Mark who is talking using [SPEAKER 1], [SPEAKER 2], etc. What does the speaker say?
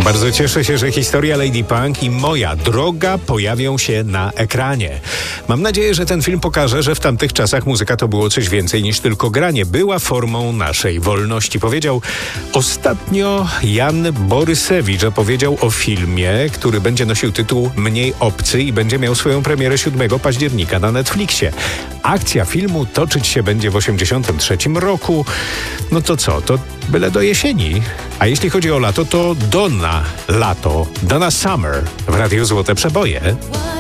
[SPEAKER 1] Bardzo cieszę się, że historia Lady Punk i Moja droga pojawią się na ekranie. Mam nadzieję, że ten film pokaże, że w tamtych czasach muzyka to było coś więcej niż tylko granie. Była formą naszej wolności. Powiedział ostatnio Jan Borysewicz, że powiedział o filmie, który będzie nosił tytuł Mniej obcy i będzie miał swoją premierę 7 października na Netflixie. Akcja filmu toczyć się będzie w 1983 roku. No to co? To byle do jesieni. A jeśli chodzi o lato, to Donna Lato, Donna Summer w Radiu Złote Przeboje.